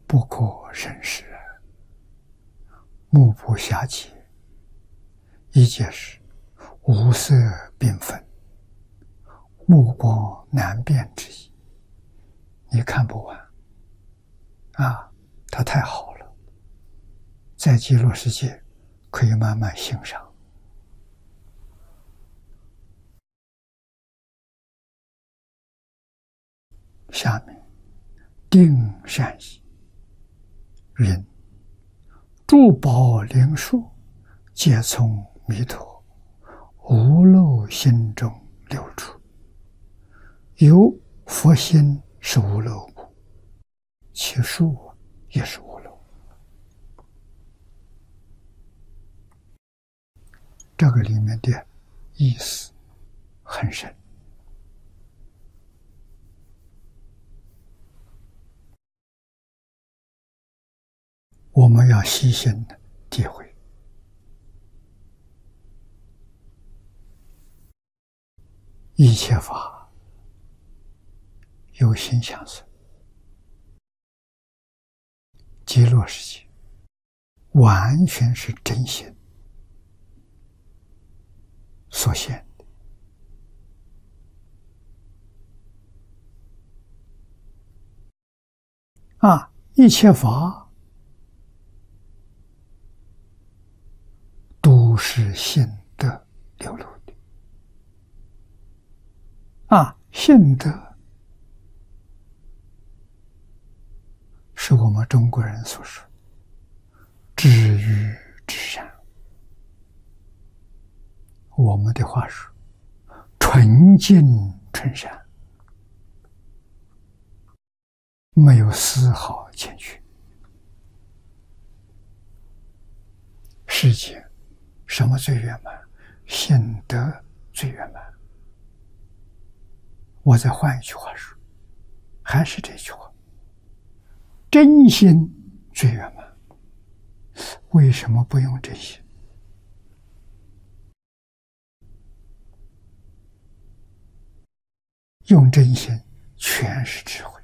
不可胜视，目不暇接，一皆是五色缤纷，目光难辨之意。你看不完啊，它太好了，在极乐世界可以慢慢欣赏。下面定善意云：诸宝灵树，皆从弥陀无漏心中流出，有佛心是无漏故，其树也是无漏。这个里面的意思很深，我们要细心的体会。一切法有心相随，极乐世界完全是真心所现的。一切法都是心得流露的。心得是我们中国人所说知遇之善，我们的话说纯净纯善，没有丝毫欠缺。世界什么最圆满？心得最圆满。我再换一句话说，还是这句话，真心最圆满。为什么不用真心？用真心全是智慧。